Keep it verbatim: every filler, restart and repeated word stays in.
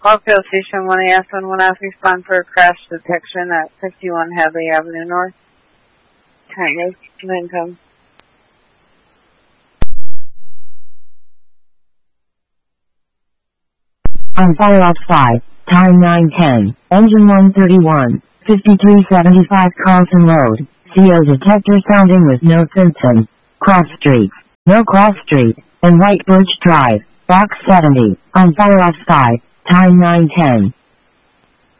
Oakville Station one A S one one F, respond for crash detection at fifty-one Hadley Avenue North. Kindly, then come. On fire off five, time nine ten, engine one thirty-one, fifty-three seventy-five Carlton Road, C O detector sounding with no symptoms, cross streets, no cross street, and White Birch Drive, box seventy, on fire off five, time nine ten.